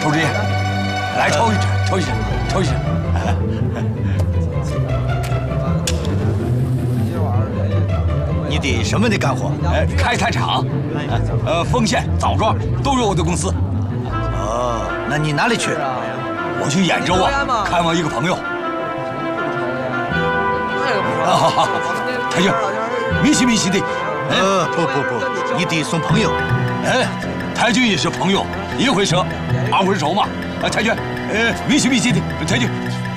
抽支烟，来抽一支，抽一支，抽一支。 你的什么的干活？ 开炭厂，丰县、枣庄都是我的公司。 哦，那你哪里去？ 我去兖州啊，看望一个朋友。好，太君，密西密西的。 不，你得送朋友。 太君也是朋友，一回生，二回熟嘛。太君，密西密西的，太君。